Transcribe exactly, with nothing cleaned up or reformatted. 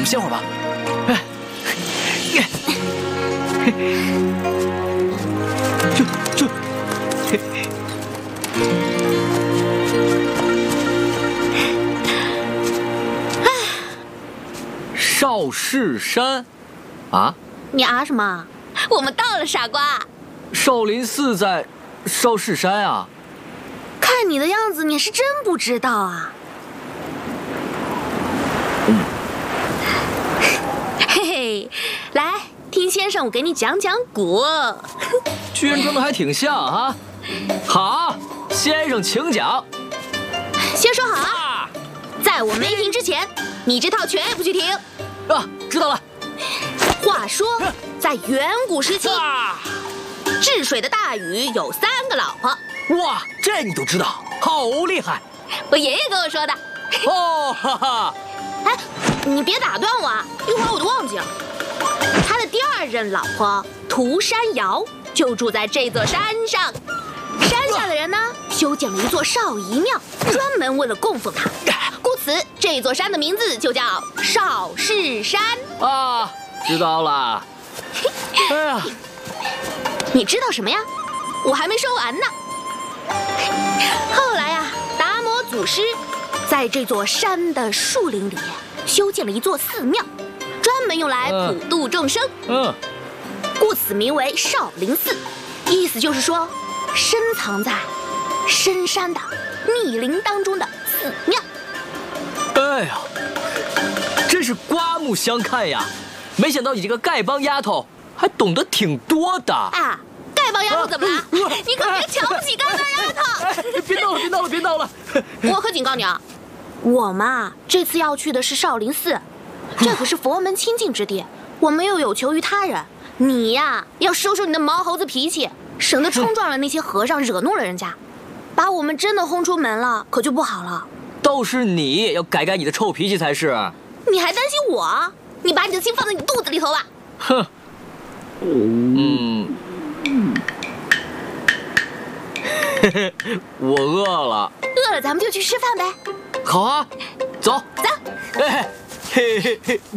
们歇会儿吧。哎，这这，少室山，啊？ 你啊什么？我们到了，傻瓜。 少林寺在少室山啊。 看你的样子，你是真不知道啊。 嗯。 嘿嘿，来听先生，我给你讲讲古。 居然装的还挺像啊！好，先生请讲。 先说好啊，在我没停之前，你这套全也不许停。 啊，知道了。 话说，在远古时期，治水的大禹有三个老婆。 哇，这你都知道，好厉害！ 我爷爷跟我说的。 哦，哈哈。 哎，你别打断我啊，一会儿我就忘记了。他的第二任老婆涂山瑶就住在这座山上。山下的人呢，修建了一座少仪庙，专门为了供奉他。故此，这座山的名字就叫少室山。 啊，知道了。哎呀， 你知道什么呀？我还没说完呢。后来呀、啊，达摩祖师在这座山的树林里修建了一座寺庙，专门用来普度众生。 嗯， 故此名为少林寺，意思就是说，深藏在深山的密林当中的寺庙。 哎呀，真是刮目相看呀！没想到你这个丐帮丫头还懂得挺多的啊！丐帮丫头怎么了？啊、你可别瞧不起丐帮丫头！ 哎、别闹了，别闹了，别闹了！ 我可警告你啊，我嘛这次要去的是少林寺，这可是佛门清净之地，我们又有求于他人。你呀，要收收你的毛猴子脾气，省得冲撞了那些和尚，惹怒了人家，把我们真的轰出门了，可就不好了。 倒是你要改改你的臭脾气才是。 你还担心我？你把你的心放在你肚子里头吧。 哼。嗯。我饿了。 饿了咱们就去吃饭呗。 好啊，走。 走。 哎，嘿嘿嘿。